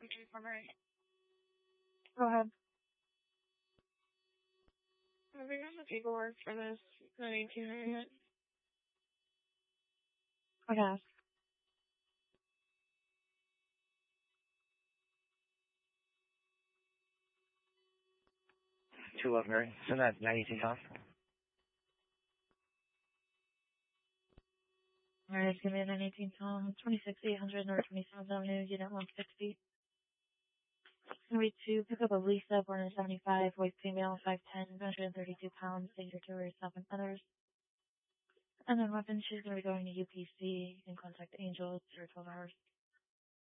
Go ahead. Have you gotten the paperwork for this 1900 yet? I guess. Two love, Mary. Send that 918 Tom. Alright, give me an 18 Tom, 26800 North 27th Avenue, Unit 160. Gonna be to pick up a Lisa, born in 75, weight female, 5'10", 132 pounds, danger to herself and others. And then weapons, she's gonna be going to UPC. You can contact Angel for 12 hours.